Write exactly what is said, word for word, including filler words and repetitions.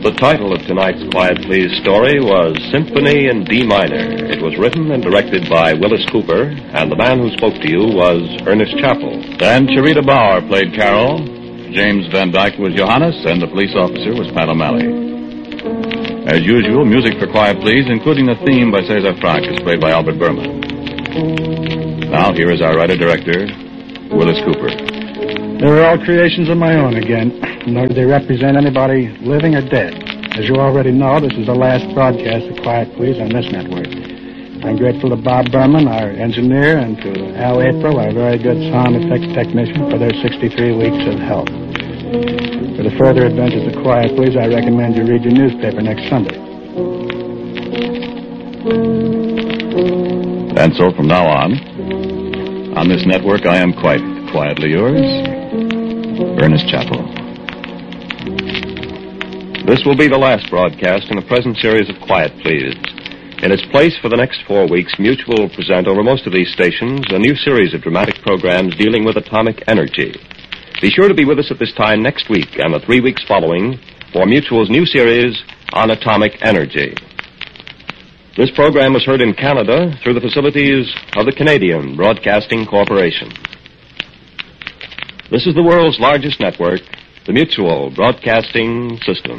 The title of tonight's Quiet Please story was Symphony in D Minor. It was written and directed by Willis Cooper, and the man who spoke to you was Ernest Chappell. And Charita Bauer played Carol. James Van Dyke was Johannes, and the police officer was Pat O'Malley. As usual, music for Quiet Please, including a theme by Cesar Franck, is played by Albert Berman. Now, here is our writer-director, Willis Cooper. They were all creations of my own again, nor do they represent anybody living or dead. As you already know, this is the last broadcast of Quiet Please on this network. I'm grateful to Bob Berman, our engineer, and to Al April, our very good sound effects technician, for their sixty-three weeks of help. For the further adventures of Quiet Please, I recommend you read your newspaper next Sunday. And so from now on, on this network, I am quite quietly yours, Ernest Chappell. This will be the last broadcast in the present series of Quiet Please. In its place for the next four weeks, Mutual will present over most of these stations a new series of dramatic programs dealing with atomic energy. Be sure to be with us at this time next week and the three weeks following for Mutual's new series on atomic energy. This program was heard in Canada through the facilities of the Canadian Broadcasting Corporation. This is the world's largest network, the Mutual Broadcasting System.